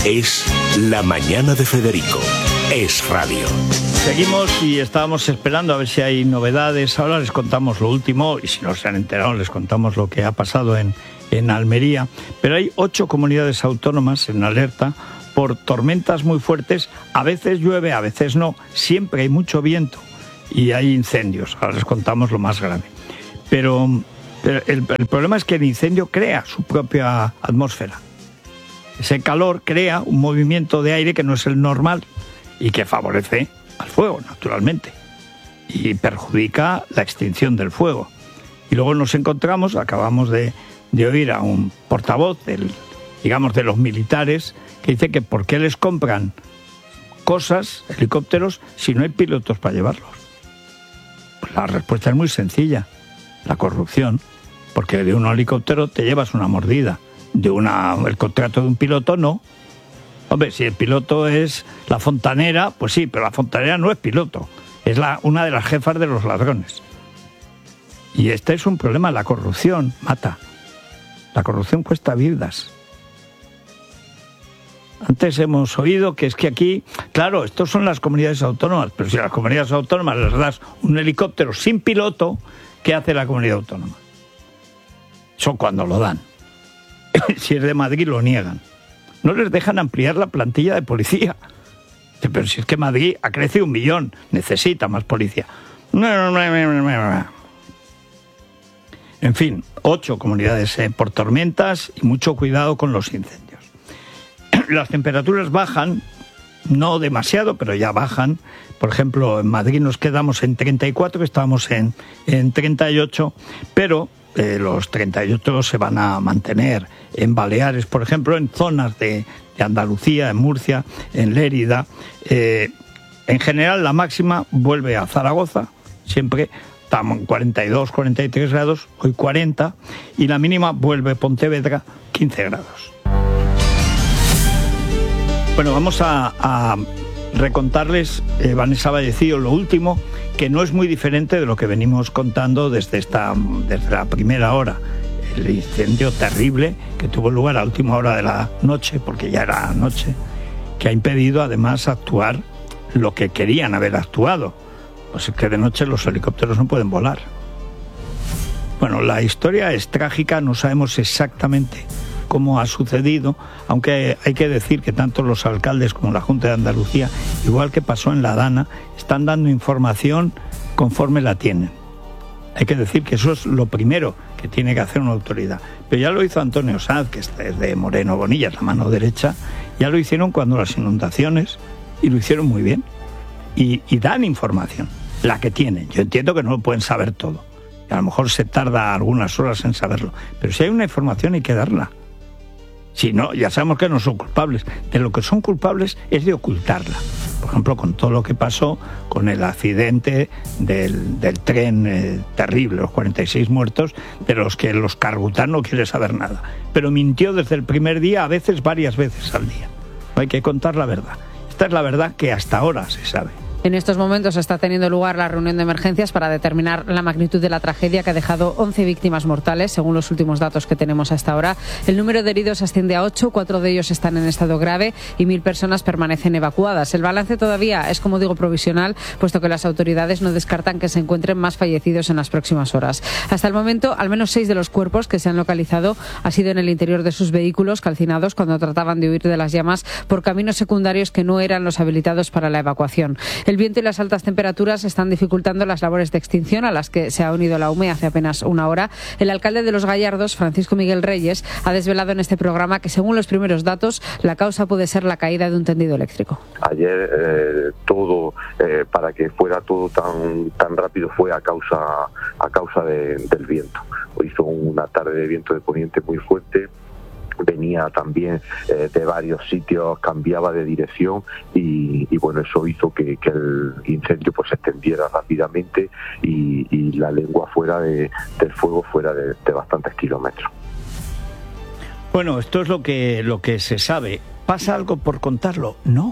Es La Mañana de Federico. Es radio. Seguimos y estábamos esperando a ver si hay novedades. Ahora les contamos lo último y si no se han enterado les contamos lo que ha pasado en Almería. Pero hay 8 comunidades autónomas en alerta por tormentas muy fuertes. A veces llueve, a veces no. Siempre hay mucho viento y hay incendios. Ahora les contamos lo más grave. Pero el problema es que el incendio crea su propia atmósfera. Ese calor crea un movimiento de aire que no es el normal y que favorece al fuego, naturalmente, y perjudica la extinción del fuego. Y luego nos encontramos, acabamos de oír a un portavoz de los militares, que dice que ¿por qué les compran cosas, helicópteros, si no hay pilotos para llevarlos? Pues la respuesta es muy sencilla: la corrupción. Porque de un helicóptero te llevas una mordida, el contrato de un piloto no. Hombre, si el piloto es la fontanera, pues sí, pero la fontanera no es piloto, es una de las jefas de los ladrones. Y este es un problema, la corrupción mata. La corrupción cuesta vidas. Antes hemos oído que es que aquí, claro, estos son las comunidades autónomas, pero si a las comunidades autónomas les das un helicóptero sin piloto, ¿qué hace la comunidad autónoma? Eso cuando lo dan. Si es de Madrid lo niegan. No les dejan ampliar la plantilla de policía. Pero si es que Madrid ha crecido 1 millón, necesita más policía. En fin, 8 comunidades por tormentas y mucho cuidado con los incendios. Las temperaturas bajan, no demasiado, pero ya bajan. Por ejemplo, en Madrid nos quedamos en 34, estábamos en 38, pero los 38 se van a mantener en Baleares, por ejemplo, en zonas de Andalucía, en Murcia, en Lérida. En general, la máxima vuelve a Zaragoza, siempre estamos en 42, 43 grados, hoy 40, y la mínima vuelve a Pontevedra, 15 grados. Bueno, vamos a recontarles, Vanessa Vallecillo, lo último, que no es muy diferente de lo que venimos contando desde la primera hora. El incendio terrible que tuvo lugar a última hora de la noche, porque ya era noche, que ha impedido además actuar lo que querían haber actuado. Pues es que de noche los helicópteros no pueden volar. Bueno, la historia es trágica, no sabemos exactamente cómo ha sucedido, aunque hay que decir que tanto los alcaldes como la Junta de Andalucía, igual que pasó en La Dana, están dando información conforme la tienen. Hay que decir que eso es lo primero que tiene que hacer una autoridad. Pero ya lo hizo Antonio Sanz, que es de Moreno Bonilla, la mano derecha, ya lo hicieron cuando las inundaciones, y lo hicieron muy bien. Y dan información, la que tienen. Yo entiendo que no lo pueden saber todo, y a lo mejor se tarda algunas horas en saberlo, pero si hay una información hay que darla. Si no, ya sabemos que no son culpables. De lo que son culpables es de ocultarla. Por ejemplo, con todo lo que pasó con el accidente del tren terrible, los 46 muertos, de los que los Cargután no quiere saber nada. Pero mintió desde el primer día, a veces varias veces al día. Hay que contar la verdad. Esta es la verdad que hasta ahora se sabe. En estos momentos está teniendo lugar la reunión de emergencias para determinar la magnitud de la tragedia que ha dejado 11 víctimas mortales, según los últimos datos que tenemos hasta ahora. El número de heridos asciende a 8, 4 de ellos están en estado grave y 1.000 personas permanecen evacuadas. El balance todavía es, como digo, provisional, puesto que las autoridades no descartan que se encuentren más fallecidos en las próximas horas. Hasta el momento, al menos 6 de los cuerpos que se han localizado han sido en el interior de sus vehículos, calcinados cuando trataban de huir de las llamas por caminos secundarios que no eran los habilitados para la evacuación. El viento y las altas temperaturas están dificultando las labores de extinción, a las que se ha unido la UME hace apenas una hora. El alcalde de Los Gallardos, Francisco Miguel Reyes, ha desvelado en este programa que, según los primeros datos, la causa puede ser la caída de un tendido eléctrico. Ayer para que fuera todo tan rápido fue a causa del viento. Hoy hizo una tarde de viento de poniente muy fuerte. Venía también de varios sitios, cambiaba de dirección y bueno, eso hizo que el incendio pues se extendiera rápidamente y la lengua del fuego fuera de bastantes kilómetros. Bueno, esto es lo que se sabe. ¿Pasa algo por contarlo? No,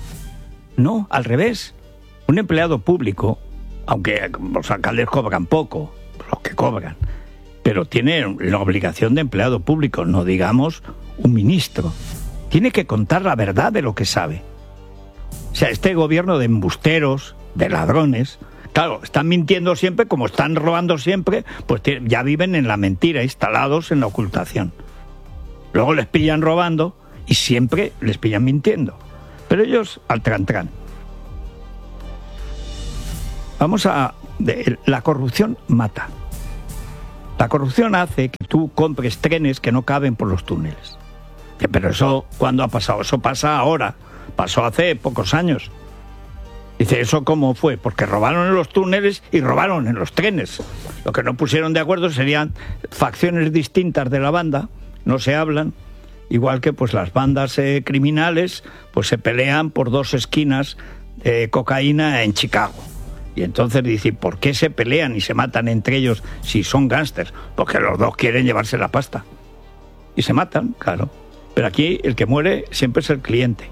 al revés. Un empleado público, aunque los alcaldes cobran poco, los que cobran, pero tiene la obligación de empleado público, no digamos un ministro tiene que contar la verdad de lo que sabe. O sea, este gobierno de embusteros, de ladrones, claro, están mintiendo siempre, como están robando siempre, pues ya viven en la mentira, instalados en la ocultación. Luego les pillan robando y siempre les pillan mintiendo. Pero ellos al trantrán. La corrupción mata. La corrupción hace que tú compres trenes que no caben por los túneles. Pero eso, ¿cuándo ha pasado? Eso pasa ahora. Pasó hace pocos años. Dice, ¿eso cómo fue? Porque robaron en los túneles y robaron en los trenes. Lo que no pusieron de acuerdo serían facciones distintas de la banda, no se hablan, igual que pues las bandas criminales pues se pelean por 2 esquinas de cocaína en Chicago. Y entonces dice, ¿por qué se pelean y se matan entre ellos si son gángsters? Porque los dos quieren llevarse la pasta. Y se matan, claro. Pero aquí el que muere siempre es el cliente.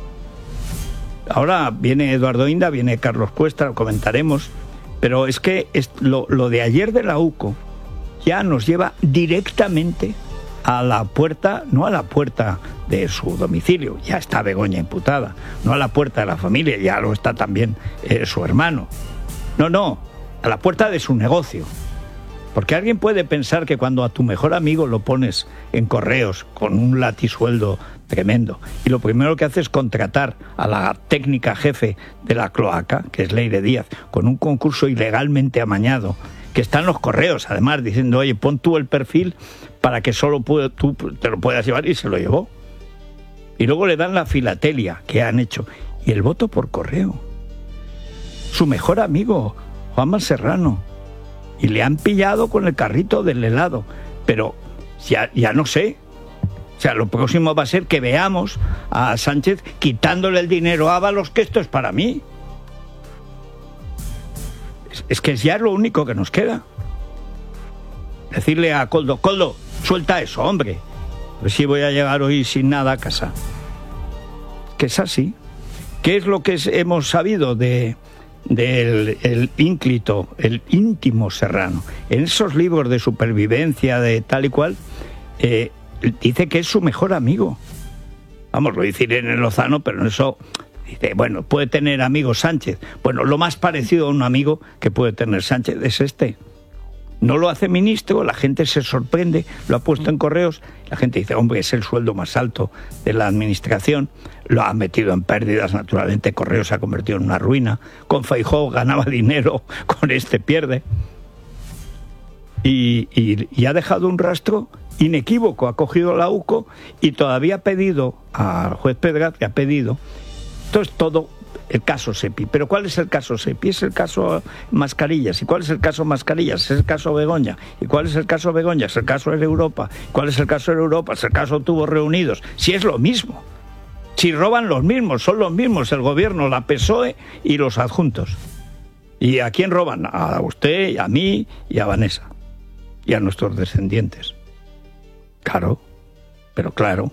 Ahora viene Eduardo Inda, viene Carlos Cuesta, lo comentaremos, pero es que lo de ayer de la UCO ya nos lleva directamente a la puerta, no a la puerta de su domicilio, ya está Begoña imputada, no a la puerta de la familia, ya lo está también su hermano. No, a la puerta de su negocio. Porque alguien puede pensar que cuando a tu mejor amigo lo pones en Correos con un latisueldo tremendo y lo primero que hace es contratar a la técnica jefe de la cloaca, que es Leire Díaz, con un concurso ilegalmente amañado, que está en los Correos, además, diciendo, oye, pon tú el perfil para que solo tú te lo puedas llevar, y se lo llevó. Y luego le dan la filatelia que han hecho y el voto por correo. Su mejor amigo, Juanma Serrano, y le han pillado con el carrito del helado. Pero ya no sé. O sea, lo próximo va a ser que veamos a Sánchez quitándole el dinero a Ábalos, que esto es para mí. Es que ya es lo único que nos queda. Decirle a Coldo, suelta eso, hombre. A ver si voy a llegar hoy sin nada a casa. Que es así. ¿Qué es lo que hemos sabido del ínclito, el íntimo Serrano? En esos libros de supervivencia, de tal y cual, dice que es su mejor amigo. Vamos, lo dice Irene Lozano, pero en eso dice, bueno, puede tener amigos Sánchez. Bueno, lo más parecido a un amigo que puede tener Sánchez es este. No lo hace ministro, la gente se sorprende, lo ha puesto en Correos, la gente dice, hombre, es el sueldo más alto de la administración, lo ha metido en pérdidas, naturalmente, Correos se ha convertido en una ruina, con Feijóo ganaba dinero, con este pierde, y ha dejado un rastro inequívoco, ha cogido la UCO y todavía ha pedido al juez Pedraz, que ha pedido, entonces todo el caso Sepi. ¿Pero cuál es el caso Sepi? Es el caso Mascarillas. ¿Y cuál es el caso Mascarillas? Es el caso Begoña. ¿Y cuál es el caso Begoña? Es el caso de Europa. ¿Cuál es el caso de Europa? Es el caso Tubos Reunidos. Si es lo mismo. Si roban los mismos, son los mismos el gobierno, la PSOE y los adjuntos. ¿Y a quién roban? A usted, y a mí y a Vanessa. Y a nuestros descendientes. Claro, pero claro.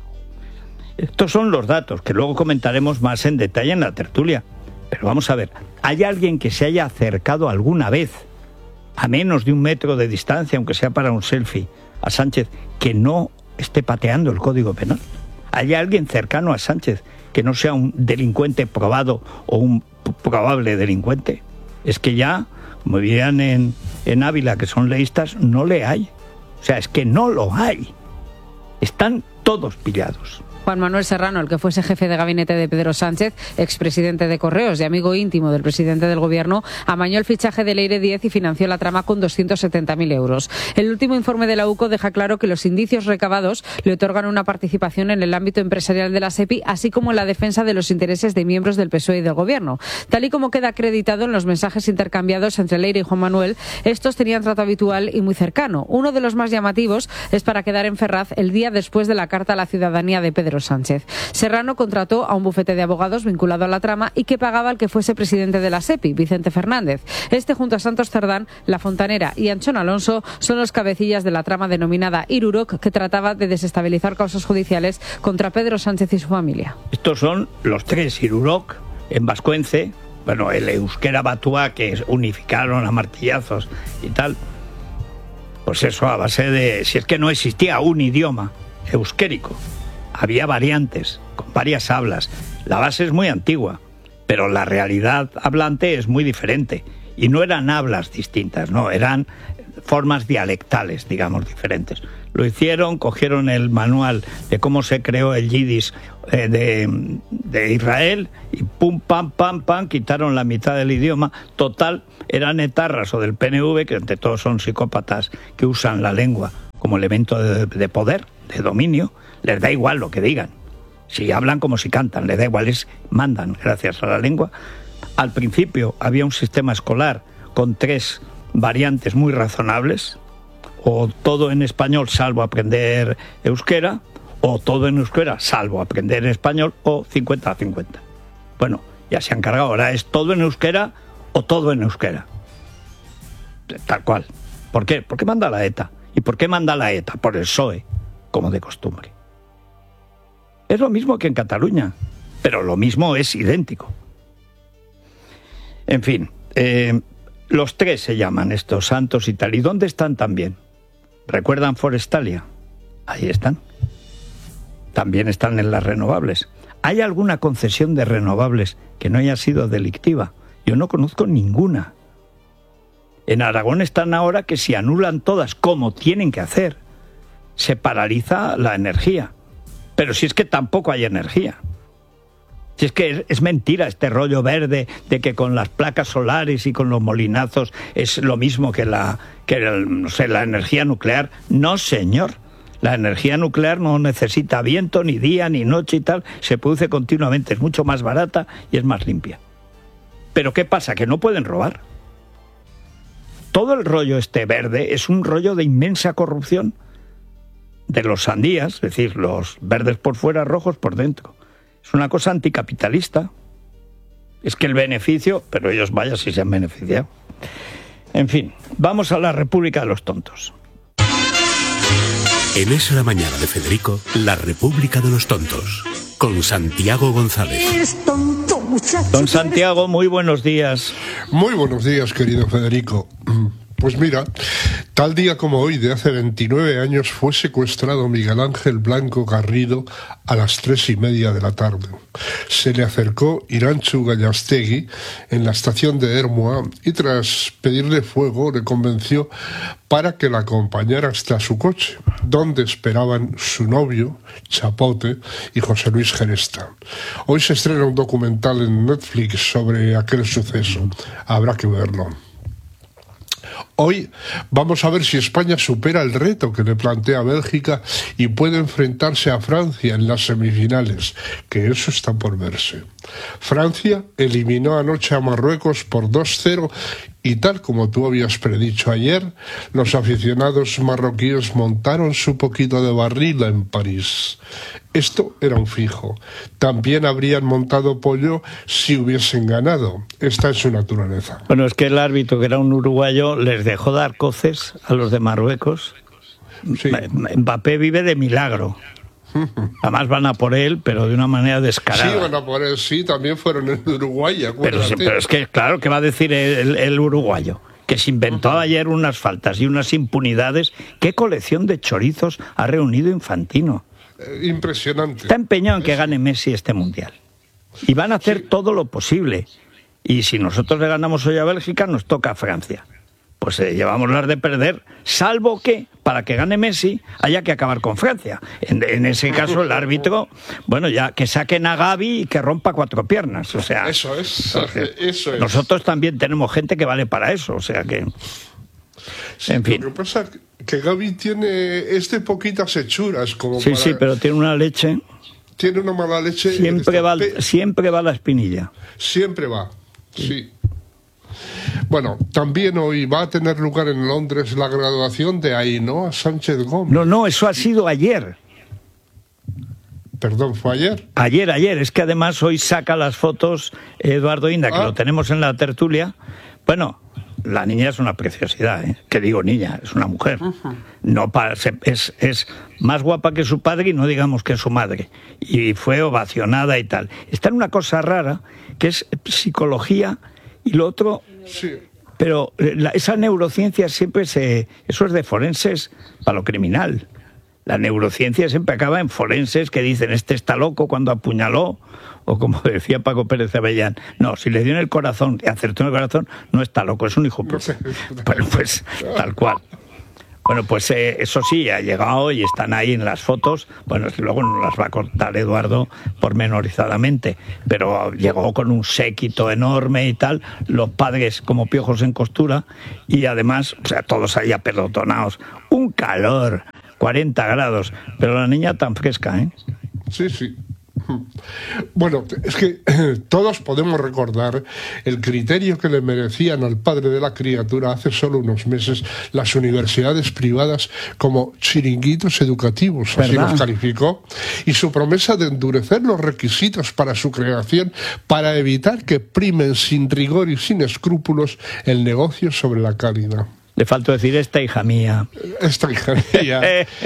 Estos son los datos que luego comentaremos más en detalle en la tertulia. Pero vamos a ver, ¿hay alguien que se haya acercado alguna vez, a menos de 1 metro de distancia, aunque sea para un selfie, a Sánchez, que no esté pateando el Código Penal? ¿Hay alguien cercano a Sánchez que no sea un delincuente probado o un probable delincuente? Es que ya, como dirían en Ávila, que son leístas, no le hay. O sea, es que no lo hay. Están todos pillados. Juan Manuel Serrano, el que fuese jefe de gabinete de Pedro Sánchez, expresidente de Correos y amigo íntimo del presidente del gobierno, amañó el fichaje de Leire Díaz y financió la trama con 270.000 euros. El último informe de la UCO deja claro que los indicios recabados le otorgan una participación en el ámbito empresarial de la SEPI, así como en la defensa de los intereses de miembros del PSOE y del gobierno. Tal y como queda acreditado en los mensajes intercambiados entre Leire y Juan Manuel, estos tenían trato habitual y muy cercano. Uno de los más llamativos es para quedar en Ferraz el día después de la carta a la ciudadanía de Pedro Sánchez. Serrano contrató a un bufete de abogados vinculado a la trama y que pagaba al que fuese presidente de la SEPI, Vicente Fernández. Este, junto a Santos Cerdán, La Fontanera y Anchón Alonso, son los cabecillas de la trama denominada Irurok, que trataba de desestabilizar causas judiciales contra Pedro Sánchez y su familia. Estos son los 3 Irurok en vascuence, bueno, el euskera batua, que unificaron a martillazos y tal. Pues eso a base de, si es que no existía un idioma euskérico, había variantes, con varias hablas. La base es muy antigua, pero la realidad hablante es muy diferente. Y no eran hablas distintas, no, eran formas dialectales, digamos, diferentes. Lo hicieron, cogieron el manual de cómo se creó el yiddish de Israel y pum, pam, pam, pam, quitaron la mitad del idioma. Total, eran etarras o del PNV, que entre todos son psicópatas que usan la lengua como elemento de poder, de dominio. Les da igual lo que digan. Si hablan como si cantan, les da igual, mandan gracias a la lengua. Al principio había un sistema escolar con 3 variantes muy razonables, o todo en español salvo aprender euskera, o todo en euskera salvo aprender español, o 50-50. Bueno, ya se han cargado, ahora es todo en euskera o todo en euskera. Tal cual. ¿Por qué? Porque manda la ETA. ¿Y por qué manda la ETA? Por el PSOE, como de costumbre. Es lo mismo que en Cataluña, pero lo mismo es idéntico. En fin, los 3 se llaman estos santos y tal. ¿Y dónde están también? ¿Recuerdan Forestalia? Ahí están. También están en las renovables. ¿Hay alguna concesión de renovables que no haya sido delictiva? Yo no conozco ninguna. En Aragón están ahora que si anulan todas como tienen que hacer, se paraliza la energía. Pero si es que tampoco hay energía. Si es que es mentira este rollo verde de que con las placas solares y con los molinazos es lo mismo que la energía nuclear. No, señor. La energía nuclear no necesita viento, ni día, ni noche y tal. Se produce continuamente. Es mucho más barata y es más limpia. Pero ¿qué pasa? Que no pueden robar. Todo el rollo este verde es un rollo de inmensa corrupción de los sandías, es decir, los verdes por fuera, rojos por dentro. Es una cosa anticapitalista. Es que el beneficio, pero ellos vaya si se han beneficiado. En fin, vamos a la República de los Tontos. En Es la Mañana de Federico, la República de los Tontos, con Santiago González. Eres tonto, muchacho. Don Santiago, muy buenos días. Muy buenos días, querido Federico. Pues mira, tal día como hoy, de hace 29 años, fue secuestrado Miguel Ángel Blanco Garrido a las 3:30 de la tarde. Se le acercó Irantxu Gallastegui en la estación de Ermua y tras pedirle fuego le convenció para que la acompañara hasta su coche, donde esperaban su novio, Chapote, y José Luis Geresta. Hoy se estrena un documental en Netflix sobre aquel suceso. Habrá que verlo. Hoy vamos a ver si España supera el reto que le plantea Bélgica y puede enfrentarse a Francia en las semifinales, que eso está por verse. Francia eliminó anoche a Marruecos por 2-0 y tal como tú habías predicho ayer, los aficionados marroquíes montaron su poquito de barrila en París. Esto era un fijo. También habrían montado pollo si hubiesen ganado. Esta es su naturaleza. Bueno, es que el árbitro, que era un uruguayo, les dejó dar coces a los de Marruecos. Sí. Mbappé vive de milagro. Además van a por él, pero de una manera descarada. Sí, van a por él, sí, también fueron en Uruguay, acuérdate. Pero es que, claro, ¿qué va a decir el uruguayo? Que se inventó ayer unas faltas y unas impunidades. ¿Qué colección de chorizos ha reunido Infantino? Impresionante. Está empeñado en que gane Messi este Mundial. Y van a hacer todo lo posible. Y si nosotros le ganamos hoy a Bélgica, nos toca a Francia. Pues llevamos las de perder, salvo que, para que gane Messi, haya que acabar con Francia. En ese caso, el árbitro, bueno, ya que saquen a Gavi y que rompa 4 piernas. O sea, eso es. Nosotros también tenemos gente que vale para eso, o sea que... Sí, en fin. Lo que pasa es que Gavi es de poquitas hechuras. Como sí, sí, pero tiene una leche... Tiene una mala leche... Siempre va la espinilla. Siempre va, sí. Bueno, también hoy va a tener lugar en Londres la graduación de Ainhoa Sánchez Gómez. No, eso ha sido ayer. Perdón, ¿fue ayer? Ayer. Es que además hoy saca las fotos Eduardo Inda, que lo tenemos en la tertulia. Bueno, la niña es una preciosidad, ¿eh? Que digo niña, es una mujer. No es más guapa que su padre y no digamos que su madre. Y fue ovacionada y tal. Está en una cosa rara, que es psicología, y lo otro... Sí. Pero esa neurociencia siempre eso es de forenses para lo criminal. La neurociencia siempre acaba en forenses que dicen este está loco cuando apuñaló, o como decía Paco Pérez Avellán, no, si le dio en el corazón y acertó en el corazón, no está loco, es un hijo puta. Bueno, pues tal cual. Bueno, pues eso sí, ha llegado y están ahí en las fotos. Bueno, es que luego nos las va a contar Eduardo pormenorizadamente, pero llegó con un séquito enorme y tal, los padres como piojos en costura, y además, o sea, todos ahí apelotonados. Un calor, 40 grados, pero la niña tan fresca, ¿eh? Sí, sí. Bueno, es que todos podemos recordar el criterio que le merecían al padre de la criatura hace solo unos meses las universidades privadas como chiringuitos educativos, así los calificó, y su promesa de endurecer los requisitos para su creación para evitar que primen sin rigor y sin escrúpulos el negocio sobre la calidad. Le faltó decir esta hija mía. Esta hija mía.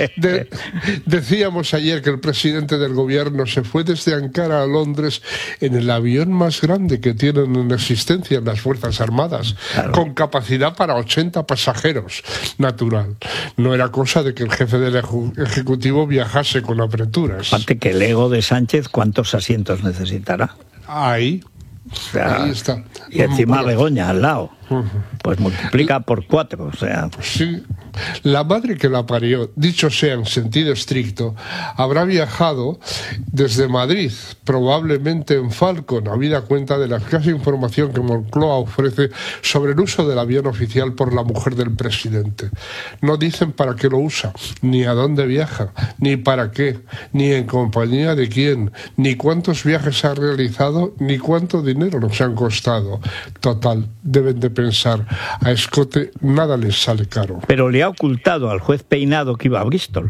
Decíamos ayer que el presidente del gobierno se fue desde Ankara a Londres en el avión más grande que tienen en existencia en las Fuerzas Armadas, claro, con capacidad para 80 pasajeros. Natural. No era cosa de que el jefe del Ejecutivo viajase con apreturas. Aparte que el ego de Sánchez, ¿cuántos asientos necesitará? Ahí. O sea, ahí está. Y encima Begoña al lado. Pues multiplica por 4, o sea. Sí. La madre que la parió, dicho sea en sentido estricto, habrá viajado desde Madrid, probablemente en Falcon, habida cuenta de la escasa información que Moncloa ofrece sobre el uso del avión oficial por la mujer del presidente. No dicen para qué lo usa, ni a dónde viaja, ni para qué, ni en compañía de quién, ni cuántos viajes ha realizado, ni cuánto dinero nos han costado. Total, deben de pensar, a escote nada les sale caro. Pero le ha ocultado al juez Peinado que iba a Bristol.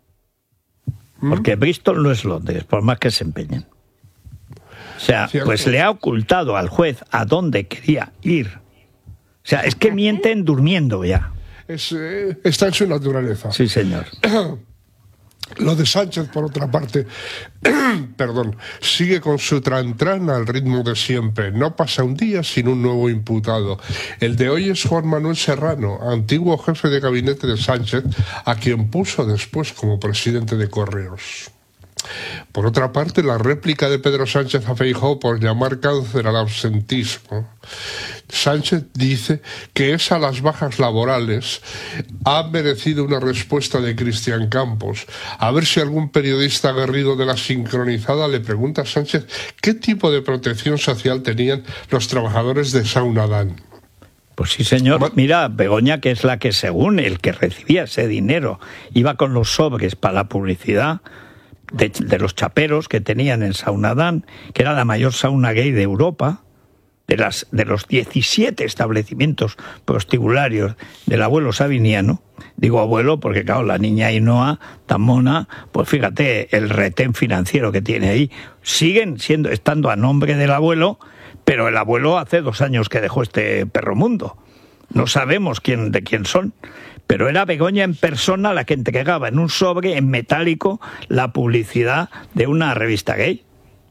Porque Bristol no es Londres, por más que se empeñen. O sea, ¿cierto? Pues le ha ocultado al juez a dónde quería ir. O sea, es que mienten durmiendo ya. Está en su naturaleza. Sí, señor. Lo de Sánchez, por otra parte, perdón, sigue con su trantrán al ritmo de siempre. No pasa un día sin un nuevo imputado. El de hoy es Juan Manuel Serrano, antiguo jefe de gabinete de Sánchez, a quien puso después como presidente de Correos. Por otra parte, la réplica de Pedro Sánchez a Feijóo por llamar cáncer al absentismo. Sánchez dice que es a las bajas laborales ha merecido una respuesta de Cristian Campos. A ver si algún periodista aguerrido de la sincronizada le pregunta a Sánchez qué tipo de protección social tenían los trabajadores de Saunadán. Pues sí, señor. Mira, Begoña, que es la que, según el que recibía ese dinero, iba con los sobres para la publicidad de los chaperos que tenían en Saunadán, que era la mayor sauna gay de Europa, de los 17 establecimientos prostibularios del abuelo Sabiniano. Digo abuelo porque, claro, la niña Ainhoa, tan mona, pues fíjate el retén financiero que tiene ahí. Siguen estando a nombre del abuelo, pero el abuelo hace 2 años que dejó este perro mundo. No sabemos de quién son. Pero era Begoña en persona la que entregaba en un sobre en metálico la publicidad de una revista gay.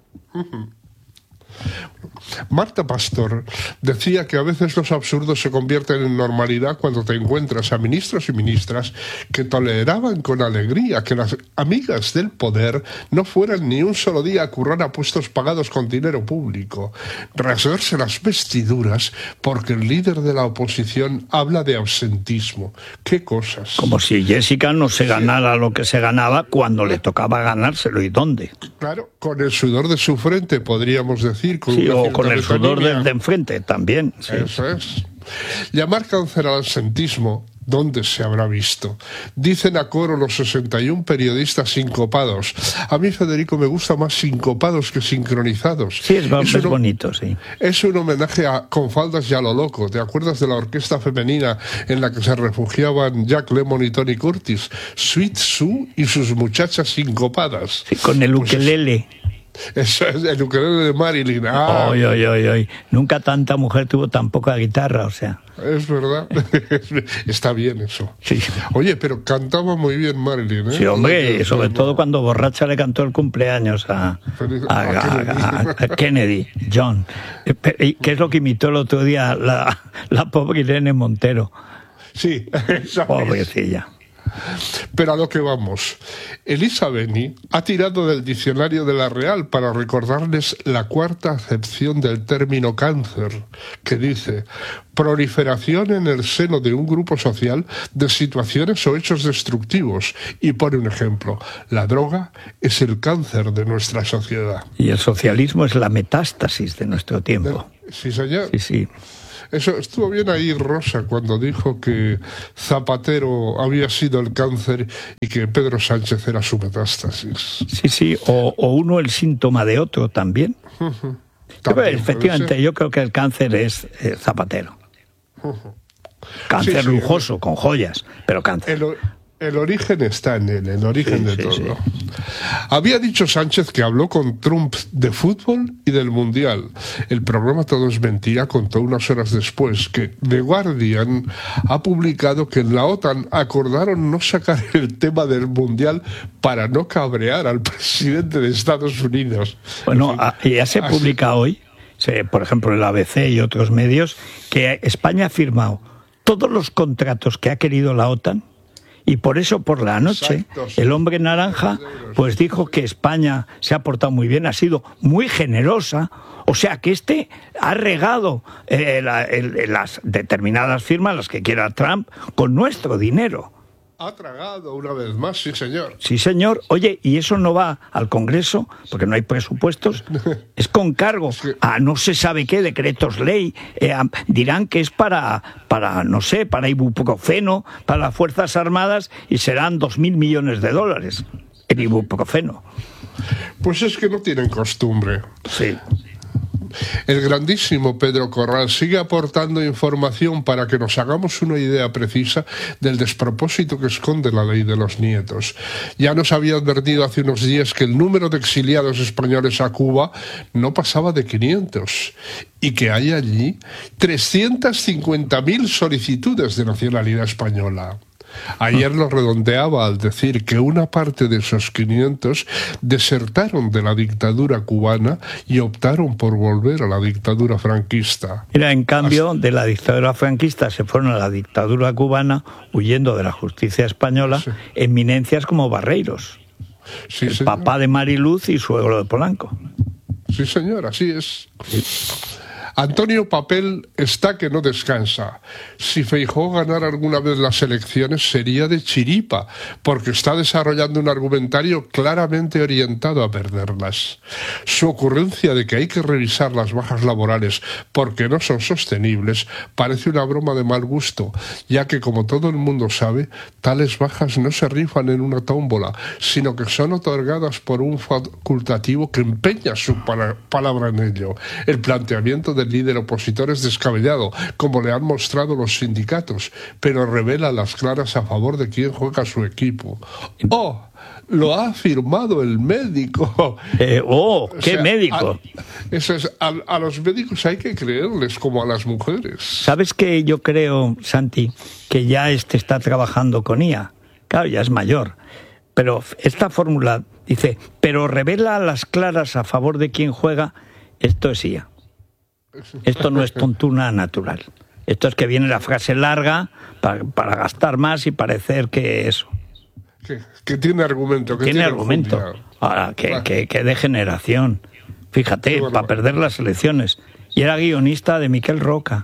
Marta Pastor decía que a veces los absurdos se convierten en normalidad cuando te encuentras a ministros y ministras que toleraban con alegría que las amigas del poder no fueran ni un solo día a currar a puestos pagados con dinero público, rasgarse las vestiduras porque el líder de la oposición habla de absentismo. ¿Qué cosas? Como si Jessica no se ganara lo que se ganaba cuando le tocaba ganárselo. ¿Y dónde? Claro, con el sudor de su frente, podríamos decir. Sí, o con el sudor del de enfrente también. Sí. Eso es. Llamar cáncer al absentismo, ¿dónde se habrá visto? Dicen a coro los 61 periodistas sincopados. A mí, Federico, me gusta más sincopados que sincronizados. Sí, es bonito, sí. Es un homenaje a Con faldas y a lo loco. ¿Te acuerdas de la orquesta femenina en la que se refugiaban Jack Lemmon y Tony Curtis? Sweet Sue y sus muchachas sincopadas. Sí, con el ukelele. Eso es el ukelele de Marilyn. Oy. Nunca tanta mujer tuvo tan poca guitarra, o sea. Es verdad. Está bien eso. Sí. Oye, pero cantaba muy bien Marilyn, ¿eh? Sí, hombre, sobre todo cuando borracha le cantó el cumpleaños a Kennedy, John. ¿Qué es lo que imitó el otro día la pobre Irene Montero? Sí, esa pobrecilla. Pero a lo que vamos. Elisa Beni ha tirado del diccionario de la Real para recordarles la cuarta acepción del término cáncer, que dice: proliferación en el seno de un grupo social de situaciones o hechos destructivos. Y pone un ejemplo: la droga es el cáncer de nuestra sociedad. Y el socialismo es la metástasis de nuestro tiempo. Sí, señor. Sí. Eso estuvo bien ahí Rosa cuando dijo que Zapatero había sido el cáncer y que Pedro Sánchez era su metástasis. Sí, o uno el síntoma de otro también. Efectivamente, yo creo que el cáncer es Zapatero. Cáncer lujoso, con joyas, pero cáncer. El origen está en él, el origen de todo. Sí. Había dicho Sánchez que habló con Trump de fútbol y del Mundial. El programa Todo es Mentira contó unas horas después que The Guardian ha publicado que en la OTAN acordaron no sacar el tema del Mundial para no cabrear al presidente de Estados Unidos. Bueno, ya se publica hoy, por ejemplo en la ABC y otros medios, que España ha firmado todos los contratos que ha querido la OTAN. Y por eso, por la noche, el hombre naranja pues dijo que España se ha portado muy bien, ha sido muy generosa. O sea, que ha regado las determinadas firmas, las que quiera Trump, con nuestro dinero. Ha tragado una vez más, sí señor. Sí señor. Oye, y eso no va al Congreso, porque no hay presupuestos, es con cargo a no se sabe qué, decretos ley, dirán que es para no sé, para ibuprofeno, para las Fuerzas Armadas, y serán 2.000 millones de dólares en ibuprofeno. Pues es que no tienen costumbre. Sí. El grandísimo Pedro Corral sigue aportando información para que nos hagamos una idea precisa del despropósito que esconde la ley de los nietos. Ya nos había advertido hace unos días que el número de exiliados españoles a Cuba no pasaba de 500 y que hay allí 350.000 solicitudes de nacionalidad española. Ayer lo redondeaba al decir que una parte de esos 500 desertaron de la dictadura cubana y optaron por volver a la dictadura franquista. Mira, en cambio, de la dictadura franquista se fueron a la dictadura cubana huyendo de la justicia española, sí. Eminencias como Barreiros, sí, el señor. Papá de Mariluz y suegro de Polanco. Sí, señor, así es. Sí. Antonio Papel está que no descansa. Si Feijóo ganara alguna vez las elecciones sería de chiripa, porque está desarrollando un argumentario claramente orientado a perderlas. Su ocurrencia de que hay que revisar las bajas laborales porque no son sostenibles parece una broma de mal gusto, ya que, como todo el mundo sabe, tales bajas no se rifan en una tómbola, sino que son otorgadas por un facultativo que empeña su palabra en ello. El planteamiento del líder opositor es descabellado, como le han mostrado los sindicatos, pero revela las claras a favor de quien juega su equipo. ¡Oh! Lo ha afirmado el médico. ¿Qué médico? Eso es, a los médicos hay que creerles como a las mujeres. ¿Sabes qué? Yo creo, Santi, que ya está trabajando con IA. Claro, ya es mayor. Pero esta fórmula dice, pero revela las claras a favor de quien juega. Esto es IA. Esto no es tontuna natural. Esto es que viene la frase larga para gastar más y parecer que eso. Que tiene argumento. Que tiene argumento. Ahora, que degeneración. Fíjate, para perder las elecciones. Y era guionista de Miquel Roca.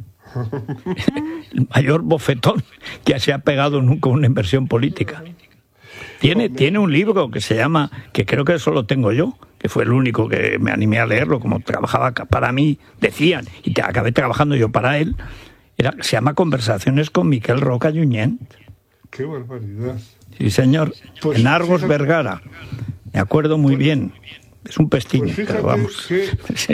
El mayor bofetón que se ha pegado nunca una inversión política. Tiene un libro que se llama, que creo que eso lo tengo yo, que fue el único que me animé a leerlo, como trabajaba para mí, decían, y acabé trabajando yo para él, se llama Conversaciones con Miquel Roca Junyent. ¡Qué barbaridad! Sí, señor, pues, en Argos, fíjate, Vergara, me acuerdo muy bien. Es un pestiño, pues pero vamos. Que, sí.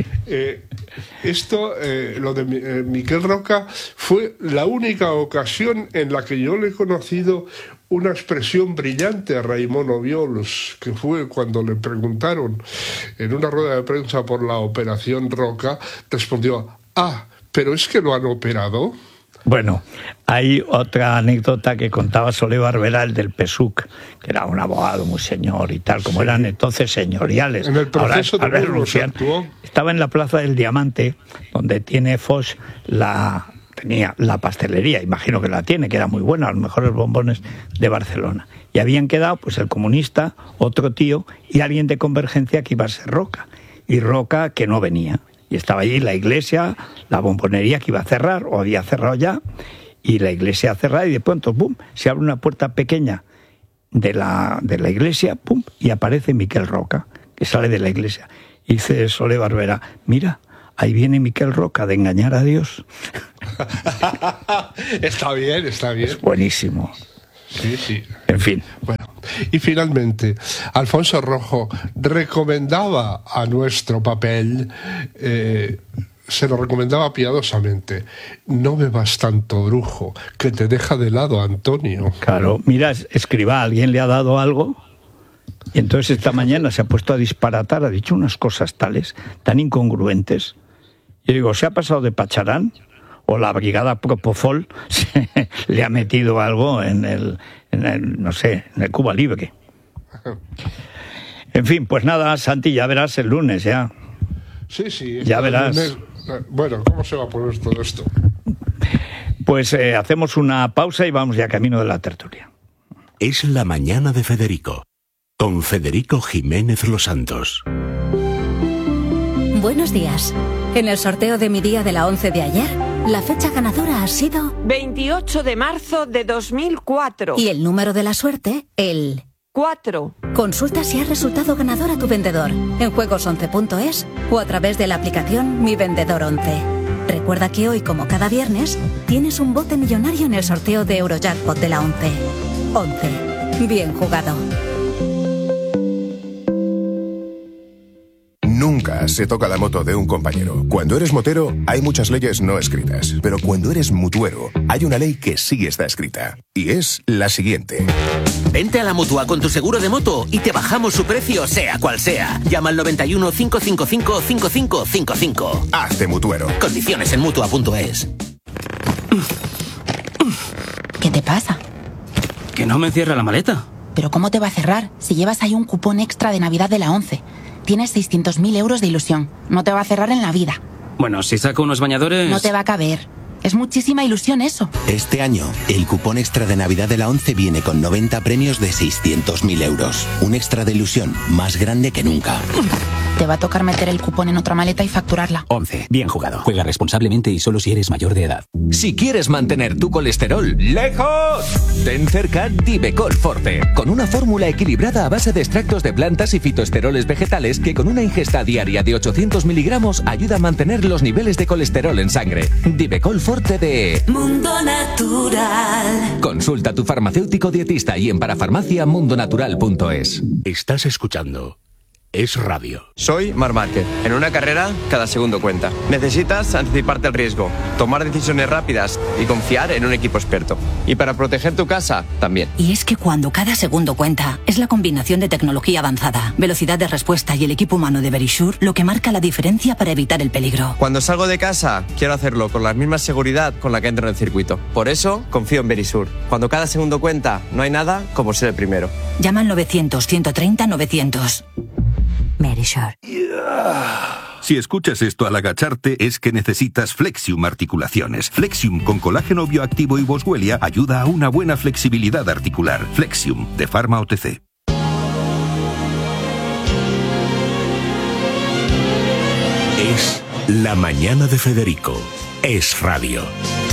Lo de Miquel Roca fue la única ocasión en la que yo le he conocido una expresión brillante a Raimon Obiols, que fue cuando le preguntaron en una rueda de prensa por la operación Roca, respondió, ¿pero es que lo han operado? Bueno, hay otra anécdota que contaba Solé Barberá, el del PSUC, que era un abogado muy señor y tal, como eran entonces señoriales. En el proceso ahora actuó. Estaba en la Plaza del Diamante, donde tiene Foch la tenía la pastelería, imagino que la tiene, que era muy buena, los mejores bombones de Barcelona. Y habían quedado pues el comunista, otro tío y alguien de Convergencia que iba a ser Roca. Y Roca que no venía. Y estaba allí la iglesia, la bombonería que iba a cerrar, o había cerrado ya, y la iglesia cerrada, y de pronto, ¡pum!, se abre una puerta pequeña de la iglesia, ¡pum!, y aparece Miquel Roca, que sale de la iglesia. Y dice Sole Barberá, mira, ahí viene Miquel Roca de engañar a Dios. Está bien. Es buenísimo. Sí. En fin. Bueno, y finalmente, Alfonso Rojo recomendaba a nuestro papel, se lo recomendaba piadosamente, no bebas tanto, brujo, que te deja de lado, Antonio. Claro, mira, Escrivá, alguien le ha dado algo, y entonces esta mañana se ha puesto a disparatar, ha dicho unas cosas tales, tan incongruentes. Yo digo, ¿se ha pasado de Pacharán? ¿O la brigada Propofol le ha metido algo en el Cuba Libre? En fin, pues nada, Santi, ya verás el lunes, ya. Sí. Ya verás. Lunes, bueno, ¿cómo se va a poner todo esto? Pues hacemos una pausa y vamos ya camino de la tertulia. Es la mañana de Federico, con Federico Jiménez Los Santos. Buenos días. En el sorteo de mi día de la 11 de ayer, la fecha ganadora ha sido 28 de marzo de 2004. Y el número de la suerte, el 4. Consulta si has resultado ganador a tu vendedor en juegos11.es o a través de la aplicación Mi Vendedor 11. Recuerda que hoy, como cada viernes, tienes un bote millonario en el sorteo de Eurojackpot de la 11. 11. Bien jugado. Nunca se toca la moto de un compañero. Cuando eres motero, hay muchas leyes no escritas. Pero cuando eres mutuero, hay una ley que sí está escrita. Y es la siguiente. Vente a la Mutua con tu seguro de moto y te bajamos su precio, sea cual sea. Llama al 91 555 5555. Hazte mutuero. Condiciones en Mutua.es. ¿Qué te pasa? Que no me cierra la maleta. ¿Pero cómo te va a cerrar si llevas ahí un cupón extra de Navidad de la 11? Tienes 600.000 euros de ilusión. No te va a cerrar en la vida. Bueno, si saco unos bañadores... No te va a caber. Es muchísima ilusión eso. Este año, el cupón extra de Navidad de la 11 viene con 90 premios de 600.000 euros. Un extra de ilusión más grande que nunca. Te va a tocar meter el cupón en otra maleta y facturarla. 11. Bien jugado. Juega responsablemente y solo si eres mayor de edad. Si quieres mantener tu colesterol lejos, ten cerca Divecol Forte, con una fórmula equilibrada a base de extractos de plantas y fitoesteroles vegetales que con una ingesta diaria de 800 miligramos ayuda a mantener los niveles de colesterol en sangre. Divecol Forte de Mundo Natural. Consulta a tu farmacéutico dietista y en parafarmaciamundonatural.es. Estás escuchando Es Radio. Soy Marc Márquez. En una carrera, cada segundo cuenta. Necesitas anticiparte al riesgo, tomar decisiones rápidas y confiar en un equipo experto. Y para proteger tu casa, también. Y es que cuando cada segundo cuenta, es la combinación de tecnología avanzada, velocidad de respuesta y el equipo humano de Verisure lo que marca la diferencia para evitar el peligro. Cuando salgo de casa, quiero hacerlo con la misma seguridad con la que entro en el circuito. Por eso, confío en Verisure. Cuando cada segundo cuenta, no hay nada como ser el primero. Llama al 900-130-900. Verisure. Si escuchas esto al agacharte es que necesitas Flexium Articulaciones. Flexium con colágeno bioactivo y boswellia ayuda a una buena flexibilidad articular. Flexium, de Pharma OTC. Es la mañana de Federico. Es Radio.